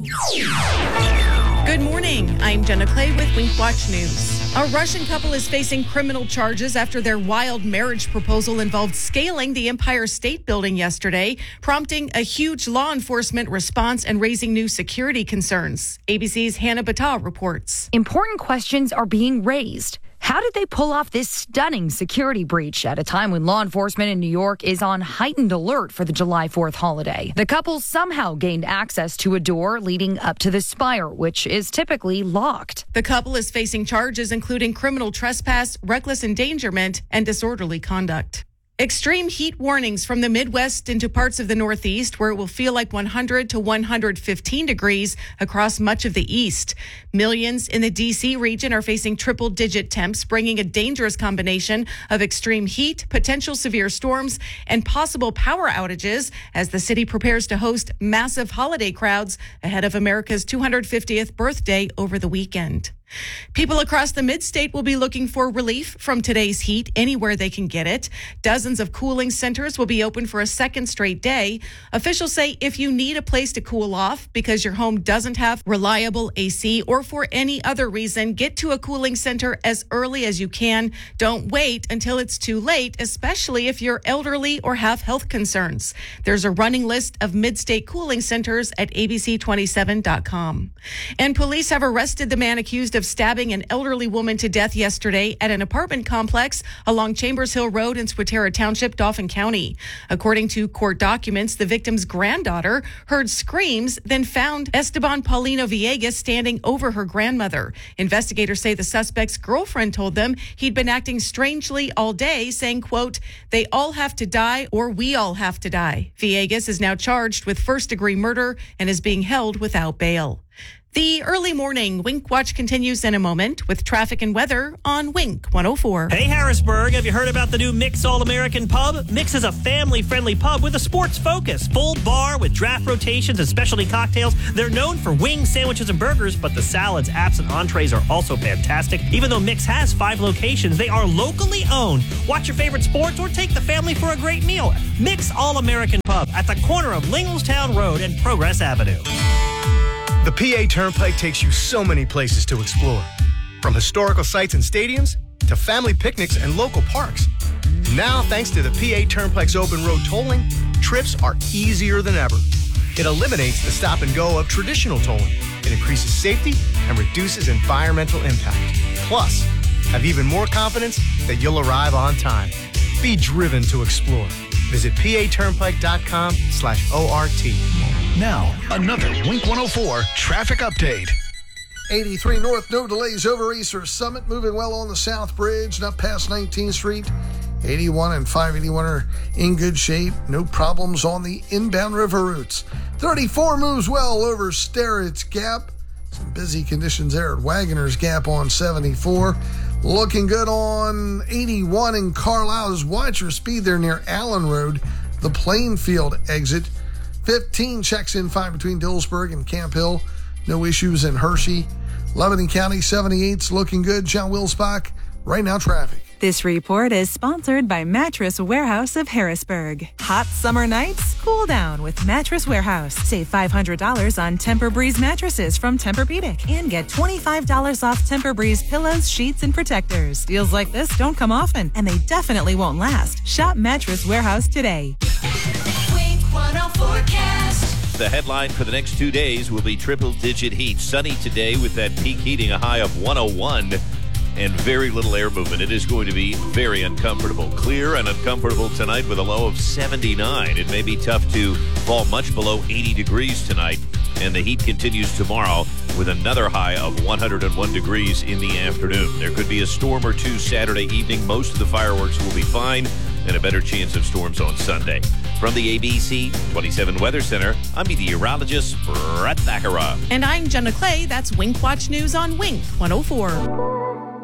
Good morning. I'm Jenna Clay with Wink Watch News. A Russian couple is facing criminal charges after their wild marriage proposal involved scaling the Empire State Building yesterday, prompting a huge law enforcement response and raising new security concerns. ABC's Hannah Battah reports. Important questions are being raised. How did they pull off this stunning security breach at a time when law enforcement in New York is on heightened alert for the July 4th holiday? The couple somehow gained access to a door leading up to the spire, which is typically locked. The couple is facing charges including criminal trespass, reckless endangerment, and disorderly conduct. Extreme heat warnings from the Midwest into parts of the Northeast, where it will feel like 100 to 115 degrees across much of the East. Millions in the D.C. region are facing triple-digit temps, bringing a dangerous combination of extreme heat, potential severe storms, and possible power outages as the city prepares to host massive holiday crowds ahead of America's 250th birthday over the weekend. People across the mid-state will be looking for relief from today's heat anywhere they can get it. Dozens of cooling centers will be open for a second straight day. Officials say if you need a place to cool off because your home doesn't have reliable AC or for any other reason, get to a cooling center as early as you can. Don't wait until it's too late, especially if you're elderly or have health concerns. There's a running list of mid-state cooling centers at abc27.com. And police have arrested the man accused of stabbing an elderly woman to death yesterday at an apartment complex along Chambers Hill Road in Squaterra Township, Dauphin County. According to court documents, the victim's granddaughter heard screams, then found Esteban Paulino Villegas standing over her grandmother. Investigators say the suspect's girlfriend told them he'd been acting strangely all day, saying, quote, "They all have to die or we all have to die." Villegas is now charged with first-degree murder and is being held without bail. The early morning Wink Watch continues in a moment with traffic and weather on Wink 104. Hey, Harrisburg, have you heard about the new Mix All-American Pub? Mix is a family-friendly pub with a sports focus. Full bar with draft rotations and specialty cocktails. They're known for wings, sandwiches, and burgers, but the salads, apps, and entrees are also fantastic. Even though Mix has 5 locations, they are locally owned. Watch your favorite sports or take the family for a great meal. Mix All-American Pub at the corner of Linglestown Road and Progress Avenue. The PA Turnpike takes you so many places to explore, from historical sites and stadiums to family picnics and local parks. Now, thanks to the PA Turnpike's open road tolling, trips are easier than ever. It eliminates the stop and go of traditional tolling. It increases safety and reduces environmental impact. Plus, have even more confidence that you'll arrive on time. Be driven to explore. Visit paturnpike.com/ORT. Now, another Wink 104 traffic update. 83 North, no delays over Easter Summit. Moving well on the South Bridge, not past 19th Street. 81 and 581 are in good shape. No problems on the inbound river routes. 34 moves well over Sterrett's Gap. Some busy conditions there at Wagoner's Gap on 74. Looking good on 81 in Carlisle. Just watch your speed there near Allen Road, the Plainfield exit. 15 checks in fine between Dillsburg and Camp Hill. No issues in Hershey. Lebanon County 78's looking good. John Wilsbach, right now traffic. This report is sponsored by Mattress Warehouse of Harrisburg. Hot summer nights? Cool down with Mattress Warehouse. Save $500 on Tempur-Breeze mattresses from Tempur-Pedic and get $25 off Tempur-Breeze pillows, sheets, and protectors. Deals like this don't come often, and they definitely won't last. Shop Mattress Warehouse today. Wink 104 forecast. The headline for the next 2 days will be triple-digit heat. Sunny today with that peak heating, a high of 101. And very little air movement. It is going to be very uncomfortable. Clear and uncomfortable tonight with a low of 79. It may be tough to fall much below 80 degrees tonight. And the heat continues tomorrow with another high of 101 degrees in the afternoon. There could be a storm or two Saturday evening. Most of the fireworks will be fine and a better chance of storms on Sunday. From the ABC 27 Weather Center, I'm meteorologist Brett Thakara. And I'm Jenna Clay. That's Wink Watch News on Wink 104.